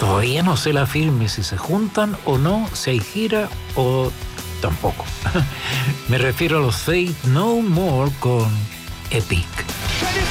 Todavía no sé la firme si se juntan o no, si hay gira o tampoco. Me refiero a los Faith No More con Epic.